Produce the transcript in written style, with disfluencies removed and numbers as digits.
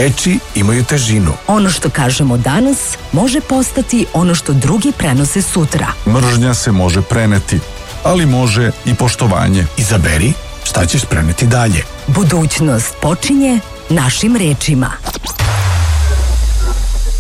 Reči imaju težinu. Ono što kažemo danas može postati ono što drugi prenose sutra. Mržnja se može preneti, ali može i poštovanje. Izaberi šta ćeš preneti dalje. Budućnost počinje našim rečima.